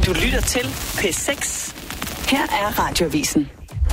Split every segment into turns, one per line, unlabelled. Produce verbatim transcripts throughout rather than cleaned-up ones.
Du lytter til P seks. Her er Radioavisen.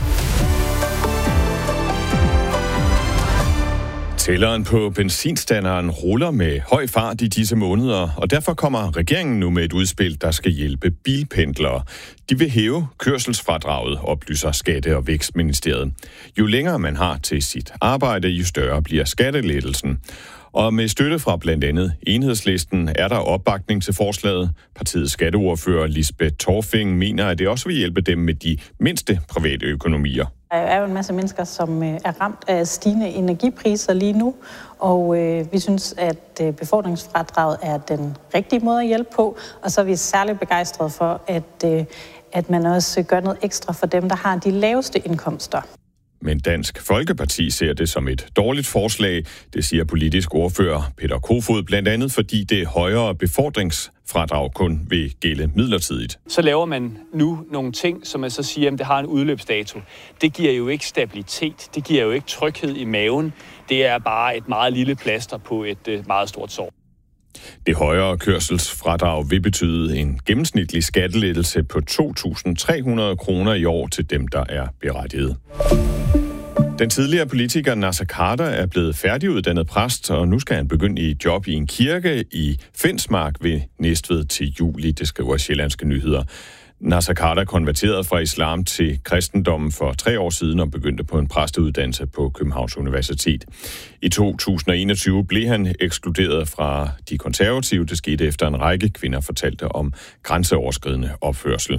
Tælleren på benzinstanderen ruller med høj fart i disse måneder, og derfor kommer regeringen nu med et udspil, der skal hjælpe bilpendlere. De vil hæve kørselsfradraget, oplyser Skatte- og Vækstministeriet. Jo længere man har til sit arbejde, jo større bliver skattelettelsen. Og med støtte fra blandt andet Enhedslisten er der opbakning til forslaget. Partiets skatteordfører Lisbeth Torfing mener, at det også vil hjælpe dem med de mindste private økonomier.
Der er jo en masse mennesker, som er ramt af stigende energipriser lige nu, og øh, vi synes, at befordringsfradraget er den rigtige måde at hjælpe på, og så er vi særligt begejstrede for, at, øh, at man også gør noget ekstra for dem, der har de laveste indkomster.
Men Dansk Folkeparti ser det som et dårligt forslag, det siger politisk ordfører Peter Kofod, blandt andet fordi det højere befordringsfradrag kun vil gælde midlertidigt.
Så laver man nu nogle ting, som man så siger, at det har en udløbsdato. Det giver jo ikke stabilitet, det giver jo ikke tryghed i maven. Det er bare et meget lille plaster på et meget stort sår.
Det højere kørselsfradrag vil betyde en gennemsnitlig skattelettelse på to tusind tre hundrede kroner i år til dem, der er berettiget. Den tidligere politiker Naser Khader er blevet færdiguddannet præst, og nu skal han begynde i job i en kirke i Fensmark ved Næstved til juli, det skriver Sjællandske Nyheder. Naser Khader konverterede fra islam til kristendommen for tre år siden og begyndte på en præsteuddannelse på Københavns Universitet. I to tusind og enogtyve blev han ekskluderet fra de konservative. Det skete efter en række kvinder fortalte om grænseoverskridende opførsel.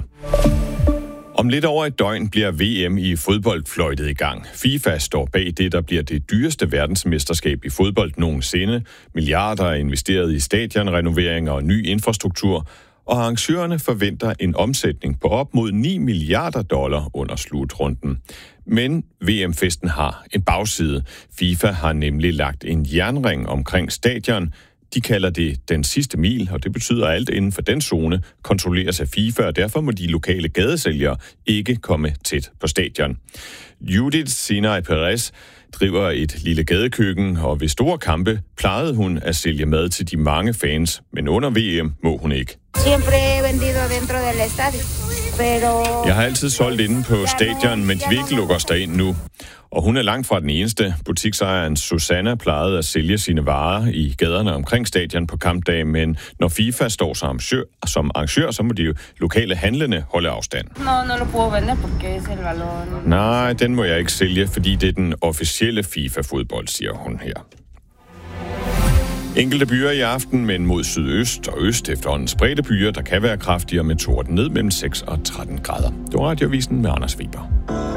Om lidt over et døgn bliver V M i fodbold fløjtet i gang. FIFA står bag det, der bliver det dyreste verdensmesterskab i fodbold nogensinde. Milliarder er investeret i stadionrenoveringer og ny infrastruktur, og arrangørerne forventer en omsætning på op mod ni milliarder dollar under slutrunden. Men V M-festen har en bagside. FIFA har nemlig lagt en jernring omkring stadion. De kalder det den sidste mil, og det betyder, at alt inden for den zone kontrolleres af FIFA, og derfor må de lokale gadesælgere ikke komme tæt på stadion. Judith Sinai Perez driver et lille gadekøkken, og ved store kampe plejede hun at sælge mad til de mange fans, men under V M må hun ikke. Jeg har altid solgt inde på stadion, men de vil ikke lukke os derind nu. Og hun er langt fra den eneste. Butiksejeren Susanna plejede at sælge sine varer i gaderne omkring stadion på kampdag, men når FIFA står som arrangør, som arrangør så må de jo lokale handlende holde afstand.
No, no lo puedo vender porque es el valor.
Nej, den må jeg ikke sælge, fordi det er den officielle FIFA-fodbold, siger hun her. Enkelte byer i aften, men mod sydøst og øst efterhånden spredte byer, der kan være kraftigere med torden ned mellem seks og tretten grader. Det var Radioavisen med Anders Weber.